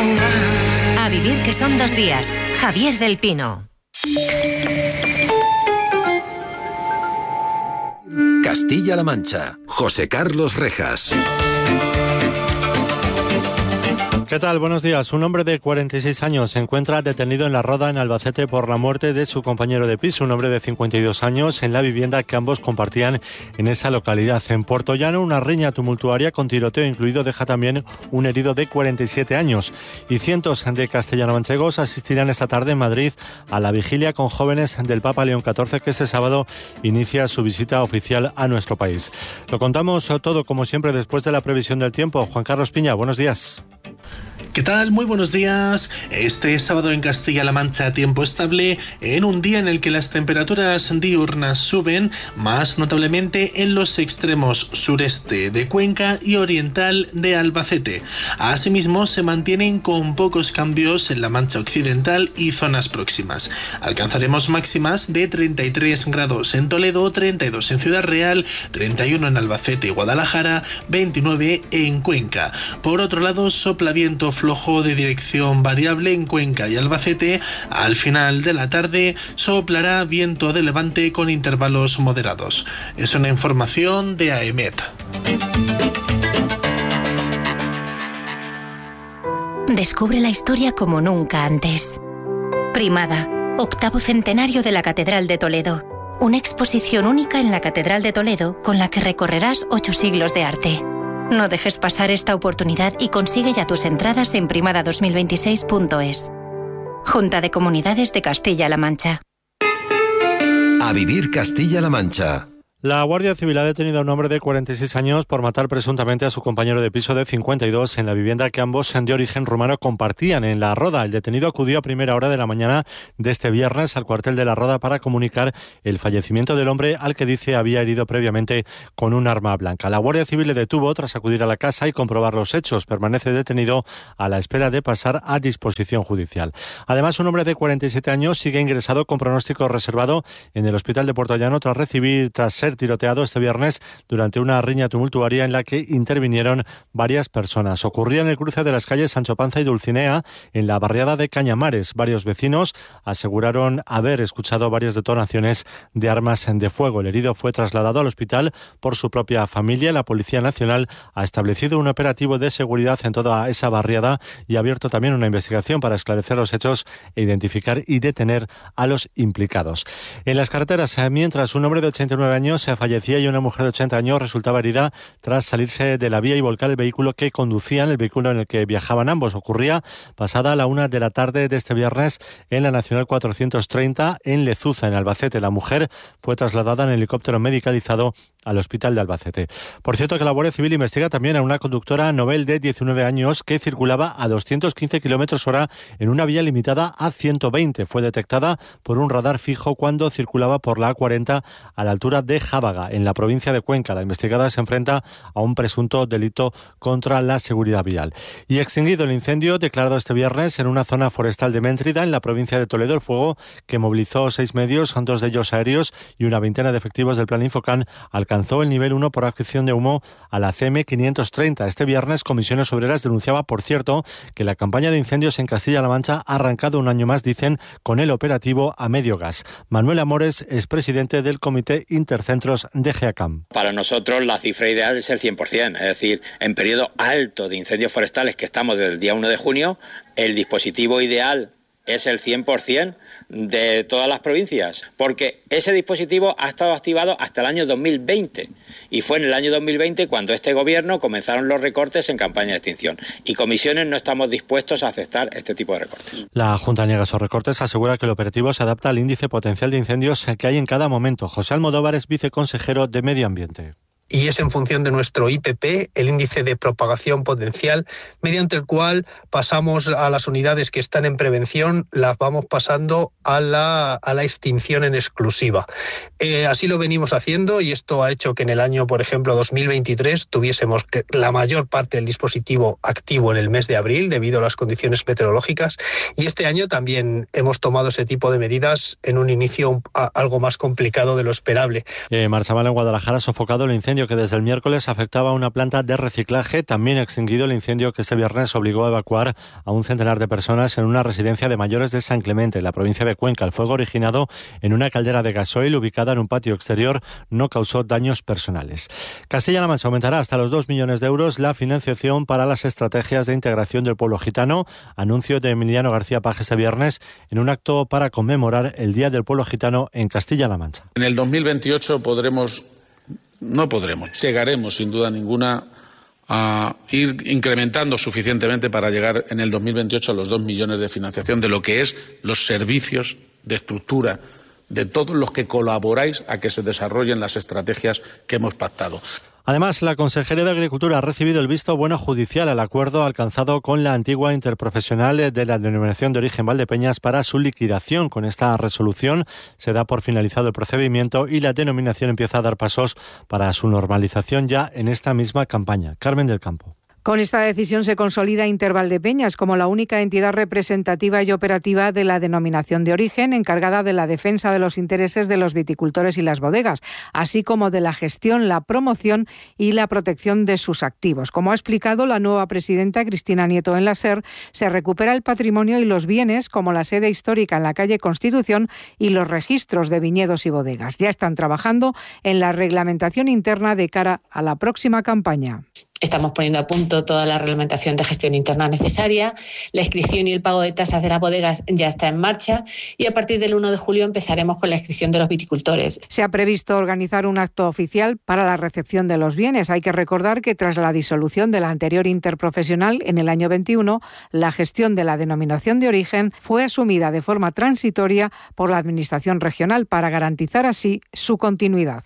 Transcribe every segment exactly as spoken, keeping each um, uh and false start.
A vivir que son dos días. Javier del Pino. Castilla-La Mancha. José Carlos Rejas. ¿Qué tal? Buenos días. Un hombre de cuarenta y seis años se encuentra detenido en La Roda, en Albacete, por la muerte de su compañero de piso, un hombre de cincuenta y dos años, en la vivienda que ambos compartían en esa localidad. En Puertollano, una riña tumultuaria con tiroteo incluido deja también un herido de cuarenta y siete años. Y cientos de castellanomanchegos asistirán esta tarde en Madrid a la vigilia con jóvenes del Papa León catorce, que este sábado inicia su visita oficial a nuestro país. Lo contamos todo, como siempre, después de la previsión del tiempo. Juan Carlos Piña, buenos días. ¿Qué tal? Muy buenos días. Este sábado en Castilla-La Mancha, tiempo estable en un día en el que las temperaturas diurnas suben, más notablemente en los extremos sureste de Cuenca y oriental de Albacete. Asimismo, se mantienen con pocos cambios en la Mancha Occidental y zonas próximas. Alcanzaremos máximas de treinta y tres grados en Toledo, treinta y dos en Ciudad Real, treinta y uno en Albacete y Guadalajara, veintinueve en Cuenca. Por otro lado, sopla viento flojo de dirección variable en Cuenca y Albacete. Al final de la tarde soplará viento de levante con intervalos moderados. Es una información de A E M E T. Descubre la historia como nunca antes. Primada, octavo centenario de la Catedral de Toledo. Una exposición única en la Catedral de Toledo con la que recorrerás ocho siglos de arte. No dejes pasar esta oportunidad y consigue ya tus entradas en primada dos mil veintiséis punto es. Junta de Comunidades de Castilla-La Mancha. A vivir Castilla-La Mancha. La Guardia Civil ha detenido a un hombre de cuarenta y seis años por matar presuntamente a su compañero de piso de cincuenta y dos en la vivienda que ambos, de origen rumano, compartían en La Roda. El detenido acudió a primera hora de la mañana de este viernes al cuartel de La Roda para comunicar el fallecimiento del hombre, al que dice había herido previamente con un arma blanca. La Guardia Civil le detuvo tras acudir a la casa y comprobar los hechos. Permanece detenido a la espera de pasar a disposición judicial. Además, un hombre de cuarenta y siete años sigue ingresado con pronóstico reservado en el hospital de Puertollano tras recibir, tras ser tiroteado este viernes durante una riña tumultuaria en la que intervinieron varias personas. Ocurría en el cruce de las calles Sancho Panza y Dulcinea, en la barriada de Cañamares. Varios vecinos aseguraron haber escuchado varias detonaciones de armas de fuego. El herido fue trasladado al hospital por su propia familia. La Policía Nacional ha establecido un operativo de seguridad en toda esa barriada y ha abierto también una investigación para esclarecer los hechos e identificar y detener a los implicados. En las carreteras, mientras un hombre de ochenta y nueve años se fallecía y una mujer de ochenta años resultaba herida tras salirse de la vía y volcar el vehículo que conducían, el vehículo en el que viajaban ambos. Ocurría pasada la una de la tarde de este viernes en la Nacional cuatrocientos treinta en Lezuza, en Albacete. La mujer fue trasladada en helicóptero medicalizado al hospital de Albacete. Por cierto, que la Guardia Civil investiga también a una conductora novel de diecinueve años que circulaba a doscientos quince kilómetros hora en una vía limitada a ciento veinte. Fue detectada por un radar fijo cuando circulaba por la A cuarenta a la altura de Jábaga, en la provincia de Cuenca. La investigada se enfrenta a un presunto delito contra la seguridad vial. Y extinguido el incendio declarado este viernes en una zona forestal de Méntrida, en la provincia de Toledo, el fuego que movilizó seis medios, dos de ellos aéreos y una veintena de efectivos del Plan Infocan, alcanzó el nivel uno por adquisición de humo a la C M quinientos treinta. Este viernes, Comisiones Obreras denunciaba, por cierto, que la campaña de incendios en Castilla-La Mancha ha arrancado un año más, dicen, con el operativo a medio gas. Manuel Amores es presidente del Comité Intercentros de GEACAM. Para nosotros la cifra ideal es el cien por ciento, es decir, en periodo alto de incendios forestales, que estamos desde el día uno de junio, el dispositivo ideal es el cien por ciento de todas las provincias, porque ese dispositivo ha estado activado hasta el año dos mil veinte y fue en el año dos mil veinte cuando este gobierno comenzaron los recortes en campaña de extinción, y Comisiones no estamos dispuestos a aceptar este tipo de recortes. La Junta niega esos recortes, asegura que el operativo se adapta al índice potencial de incendios que hay en cada momento. José Almodóvar es viceconsejero de Medio Ambiente. Y es en función de nuestro I P P, el índice de propagación potencial, mediante el cual pasamos a las unidades que están en prevención, las vamos pasando a la, a la extinción en exclusiva. Eh, así lo venimos haciendo, y esto ha hecho que en el año, por ejemplo, dos mil veintitrés, tuviésemos que la mayor parte del dispositivo activo en el mes de abril, debido a las condiciones meteorológicas, y este año también hemos tomado ese tipo de medidas en un inicio a, algo más complicado de lo esperable. Eh, Marchaval, en Guadalajara, ha sofocado el incendio incendio que desde el miércoles afectaba a una planta de reciclaje, también extinguido el incendio que este viernes obligó a evacuar a un centenar de personas en una residencia de mayores de San Clemente, en la provincia de Cuenca. El fuego, originado en una caldera de gasoil ubicada en un patio exterior, no causó daños personales. Castilla-La Mancha aumentará hasta los dos millones de euros la financiación para las estrategias de integración del pueblo gitano, anuncio de Emiliano García Paje este viernes en un acto para conmemorar el Día del Pueblo Gitano en Castilla-La Mancha. En el dos mil veintiocho podremos, no podremos, llegaremos sin duda ninguna a ir incrementando suficientemente para llegar en el dos mil veintiocho a los dos millones de financiación de lo que es los servicios de estructura de todos los que colaboráis a que se desarrollen las estrategias que hemos pactado. Además, la Consejería de Agricultura ha recibido el visto bueno judicial al acuerdo alcanzado con la antigua interprofesional de la denominación de origen Valdepeñas para su liquidación. Con esta resolución se da por finalizado el procedimiento y la denominación empieza a dar pasos para su normalización ya en esta misma campaña. Carmen del Campo. Con esta decisión se consolida Intervaldepeñas como la única entidad representativa y operativa de la denominación de origen, encargada de la defensa de los intereses de los viticultores y las bodegas, así como de la gestión, la promoción y la protección de sus activos. Como ha explicado la nueva presidenta Cristina Nieto en la SER, se recupera el patrimonio y los bienes, como la sede histórica en la calle Constitución y los registros de viñedos y bodegas. Ya están trabajando en la reglamentación interna de cara a la próxima campaña. Estamos poniendo a punto toda la reglamentación de gestión interna necesaria. La inscripción y el pago de tasas de las bodegas ya está en marcha y a partir del uno de julio empezaremos con la inscripción de los viticultores. Se ha previsto organizar un acto oficial para la recepción de los bienes. Hay que recordar que tras la disolución de la anterior interprofesional en el año veintiuno, la gestión de la denominación de origen fue asumida de forma transitoria por la Administración regional para garantizar así su continuidad.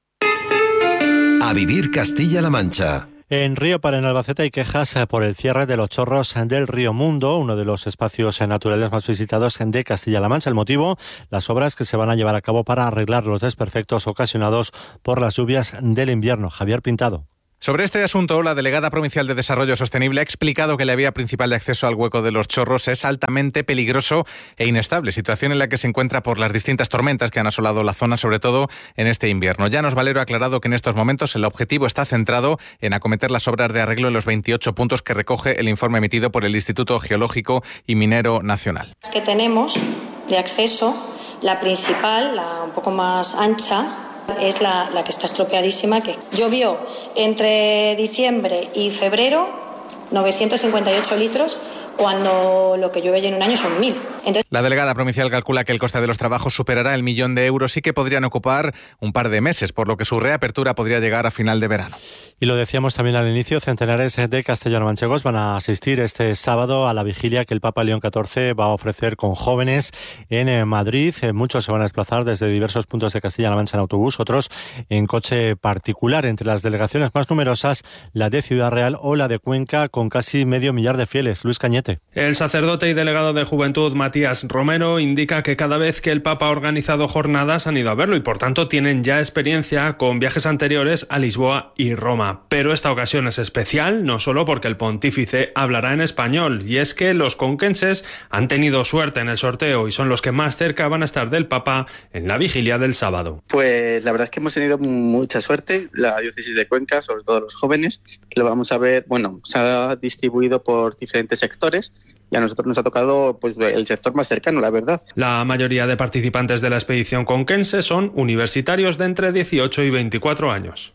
A vivir Castilla-La Mancha. En Río Para, en Albacete, hay quejas por el cierre de los chorros del Río Mundo, uno de los espacios naturales más visitados de Castilla-La Mancha. El motivo, las obras que se van a llevar a cabo para arreglar los desperfectos ocasionados por las lluvias del invierno. Javier Pintado. Sobre este asunto, la delegada provincial de Desarrollo Sostenible ha explicado que la vía principal de acceso al hueco de los chorros es altamente peligroso e inestable, situación en la que se encuentra por las distintas tormentas que han asolado la zona, sobre todo en este invierno. Llanos Valero ha aclarado que en estos momentos el objetivo está centrado en acometer las obras de arreglo en los veintiocho puntos que recoge el informe emitido por el Instituto Geológico y Minero Nacional. Que tenemos de acceso, la principal, la un poco más ancha, es la, la que está estropeadísima, que llovió entre diciembre y febrero novecientos cincuenta y ocho litros, cuando lo que llueve en un año son mil. Entonces... La delegada provincial calcula que el coste de los trabajos superará el millón de euros y que podrían ocupar un par de meses, por lo que su reapertura podría llegar a final de verano. Y lo decíamos también al inicio, centenares de castellano-manchegos van a asistir este sábado a la vigilia que el Papa León catorce va a ofrecer con jóvenes en Madrid. Muchos se van a desplazar desde diversos puntos de Castilla-La Mancha en autobús, otros en coche particular. Entre las delegaciones más numerosas, la de Ciudad Real o la de Cuenca, con casi medio millar de fieles. Luis Cañete. El sacerdote y delegado de Juventud Matías Romero indica que cada vez que el Papa ha organizado jornadas han ido a verlo y por tanto tienen ya experiencia con viajes anteriores a Lisboa y Roma. Pero esta ocasión es especial, no solo porque el pontífice hablará en español, y es que los conquenses han tenido suerte en el sorteo y son los que más cerca van a estar del Papa en la vigilia del sábado. Pues la verdad es que hemos tenido mucha suerte, la diócesis de Cuenca, sobre todo los jóvenes, que lo vamos a ver, bueno, se ha distribuido por diferentes sectores y a nosotros nos ha tocado pues el sector más cercano, la verdad. La mayoría de participantes de la expedición conquense son universitarios de entre dieciocho y veinticuatro años.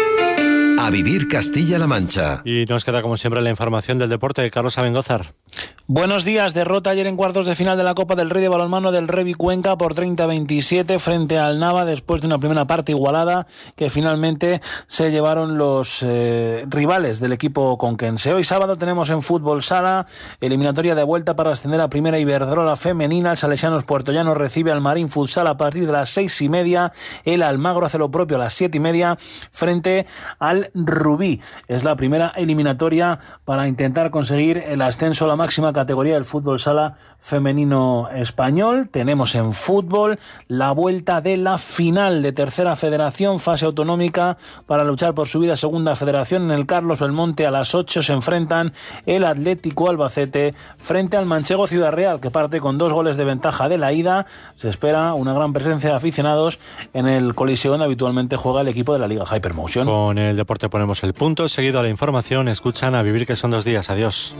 A vivir Castilla-La Mancha. Y nos queda como siempre la información del deporte de Carlos Abengózar. Buenos días. Derrota ayer en cuartos de final de la Copa del Rey de balonmano del Revi Cuenca por treinta a veintisiete frente al Nava, después de una primera parte igualada que finalmente se llevaron los eh, rivales del equipo conquense. Hoy sábado tenemos en fútbol sala eliminatoria de vuelta para ascender a Primera Iberdrola femenina. El Salesianos Puertollano recibe al Marín Futsal a partir de las seis y media. El Almagro hace lo propio a las siete y media frente al Rubí. Es la primera eliminatoria para intentar conseguir el ascenso a la máxima categoría categoría del fútbol sala femenino español. Tenemos en fútbol la vuelta de la final de tercera federación, fase autonómica, para luchar por subir a segunda federación. En el Carlos Belmonte a las ocho se enfrentan el Atlético Albacete frente al Manchego Ciudad Real, que parte con dos goles de ventaja de la ida. Se espera una gran presencia de aficionados en el Coliseo donde habitualmente juega el equipo de la Liga Hypermotion. Con el deporte ponemos el punto. Seguido a la información, escuchan A Vivir que son dos días. Adiós.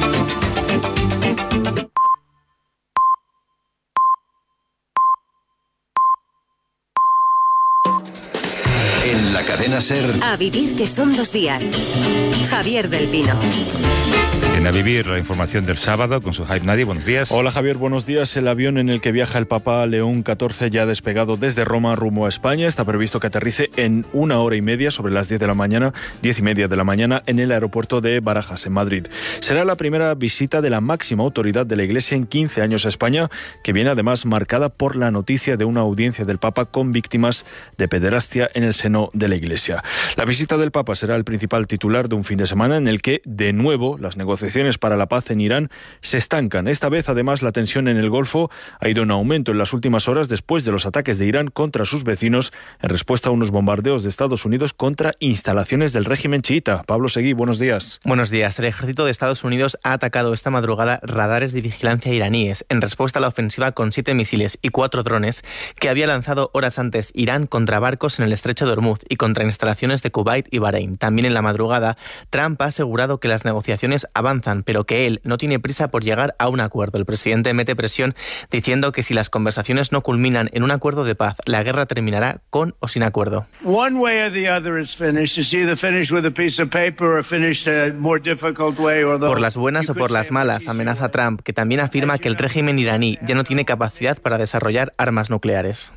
En la cadena SER. A Vivir que son dos días. Javier del Pino. En A Vivir, la información del sábado con su Hype Nadie. Buenos días. Hola Javier, buenos días. El avión en el que viaja el Papa León catorce ya ha despegado desde Roma rumbo a España. Está previsto que aterrice en una hora y media, sobre las diez de la mañana, diez y media de la mañana, en el aeropuerto de Barajas, en Madrid. Será la primera visita de la máxima autoridad de la Iglesia en quince años a España, que viene además marcada por la noticia de una audiencia del Papa con víctimas de pederastia en el seno de la Iglesia. La visita del Papa será el principal titular de un fin de semana en el que, de nuevo, las negociaciones para la paz en Irán se estancan. Esta vez, además, la tensión en el Golfo ha ido en aumento en las últimas horas después de los ataques de Irán contra sus vecinos en respuesta a unos bombardeos de Estados Unidos contra instalaciones del régimen chiita. Pablo Seguí, buenos días. Buenos días. El ejército de Estados Unidos ha atacado esta madrugada radares de vigilancia iraníes en respuesta a la ofensiva con siete misiles y cuatro drones que había lanzado horas antes Irán contra barcos en el estrecho de Hormuz y contra instalaciones de Kuwait y Bahrein. También en la madrugada, Trump ha asegurado que las negociaciones avanzan, pero que él no tiene prisa por llegar a un acuerdo. El presidente mete presión diciendo que si las conversaciones no culminan en un acuerdo de paz, la guerra terminará con o sin acuerdo. Por las buenas o por las malas, amenaza Trump, que también afirma que el régimen iraní ya no tiene capacidad para desarrollar armas nucleares.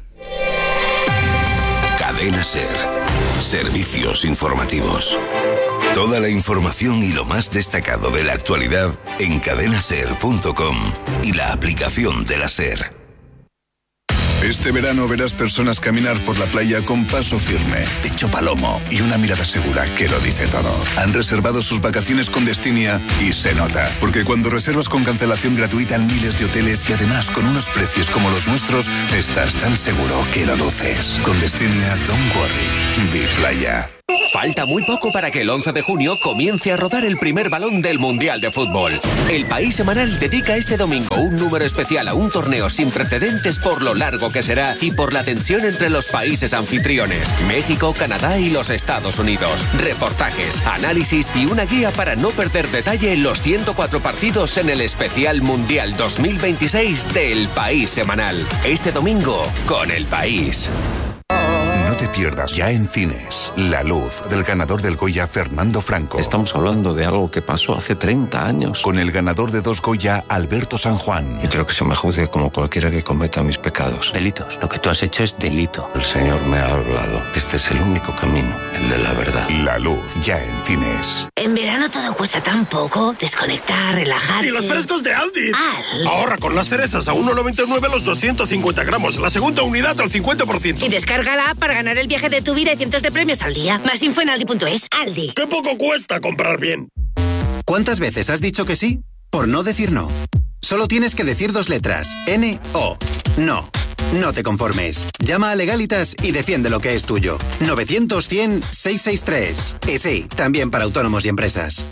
Cadena SER. Servicios informativos. Toda la información y lo más destacado de la actualidad en cadena ser punto com y la aplicación de la SER. Este verano verás personas caminar por la playa con paso firme, pecho palomo y una mirada segura que lo dice todo. Han reservado sus vacaciones con Destinia y se nota, porque cuando reservas con cancelación gratuita en miles de hoteles y además con unos precios como los nuestros, estás tan seguro que lo luces. Con Destinia, don't worry, vi playa. Falta muy poco para que el once de junio comience a rodar el primer balón del Mundial de Fútbol. El País Semanal dedica este domingo un número especial a un torneo sin precedentes por lo largo que será y por la tensión entre los países anfitriones, México, Canadá y los Estados Unidos. Reportajes, análisis y una guía para no perder detalle en los ciento cuatro partidos en el especial Mundial dos mil veintiséis del País Semanal. Este domingo con El País. No te pierdas ya en cines La Luz, del ganador del Goya Fernando Franco. Estamos hablando de algo que pasó hace treinta años. Con el ganador de dos Goya, Alberto San Juan. Y creo que se me juzgue como cualquiera que cometa mis pecados. Delitos. Lo que tú has hecho es delito. El Señor me ha hablado. Este es el único camino, el de la verdad. La Luz, ya en cines. En verano todo cuesta tan poco. Desconectar, relajarse. ¡Y los frescos de Aldi! Al. Ahorra con las cerezas a uno noventa y nueve los doscientos cincuenta gramos. La segunda unidad al cincuenta por ciento. Y descarga la app para ganar el viaje de tu vida y cientos de premios al día. Más info en aldi punto es. Aldi. ¡Qué poco cuesta comprar bien! ¿Cuántas veces has dicho que sí? Por no decir no. Solo tienes que decir dos letras. N O. No. No te conformes. Llama a Legalitas y defiende lo que es tuyo. novecientos cien seiscientos sesenta y tres. Y sí, también para autónomos y empresas.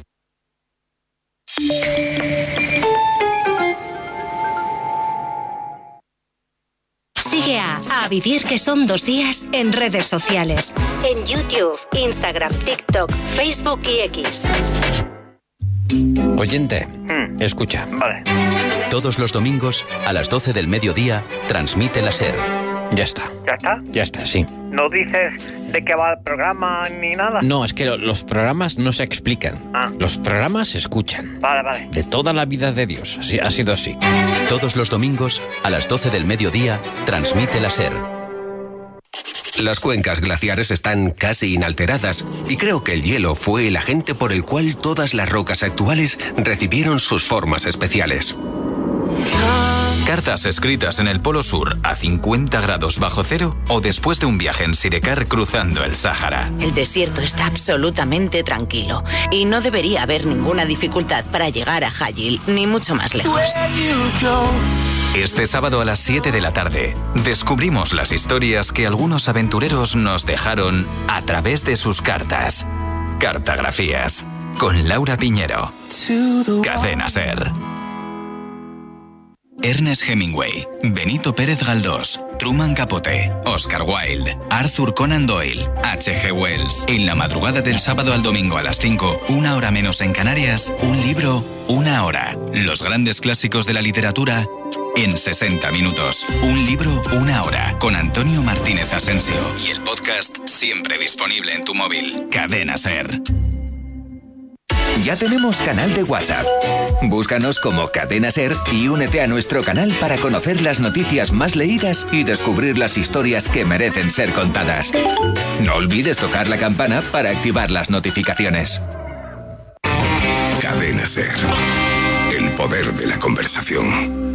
Sigue a A Vivir que son dos días en redes sociales. En YouTube, Instagram, TikTok, Facebook y X. Oyente, mm. escucha. Vale. Todos los domingos, a las doce del mediodía, transmite la SER. Ya está. ¿Ya está? Ya está, sí. ¿No dices de qué va el programa ni nada? No, es que lo, los programas no se explican. Ah. Los programas se escuchan. Vale, vale. De toda la vida de Dios. Así, ha sido así. Todos los domingos, a las doce del mediodía, transmite la SER. Las cuencas glaciares están casi inalteradas y creo que el hielo fue el agente por el cual todas las rocas actuales recibieron sus formas especiales. Cartas escritas en el Polo Sur a cincuenta grados bajo cero o después de un viaje en Sidecar cruzando el Sáhara. El desierto está absolutamente tranquilo y no debería haber ninguna dificultad para llegar a Hajil, ni mucho más lejos. Este sábado a las siete de la tarde descubrimos las historias que algunos aventureros nos dejaron a través de sus cartas. Cartografías con Laura Piñero. Cadena SER. Ernest Hemingway, Benito Pérez Galdós, Truman Capote, Oscar Wilde, Arthur Conan Doyle, H G Wells. En la madrugada del sábado al domingo a las cinco, una hora menos en Canarias, un libro, una hora. Los grandes clásicos de la literatura en sesenta minutos. Un libro, una hora. Con Antonio Martínez Asensio. Y el podcast siempre disponible en tu móvil. Cadena SER. Ya tenemos canal de WhatsApp. Búscanos como Cadena SER y únete a nuestro canal para conocer las noticias más leídas y descubrir las historias que merecen ser contadas. No olvides tocar la campana para activar las notificaciones. Cadena SER. El poder de la conversación.